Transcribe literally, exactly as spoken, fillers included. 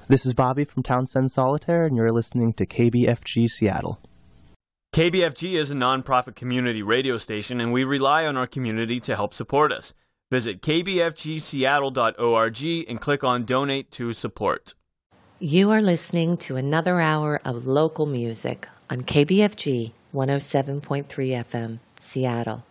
This is Bobby from Townsend Solitaire, and you're listening to K B F G Seattle. K B F G is a nonprofit community radio station, and we rely on our community to help support us. Visit k b f g seattle dot org and click on Donate to Support. You are listening to another hour of local music on K B F G one oh seven point three F M, Seattle.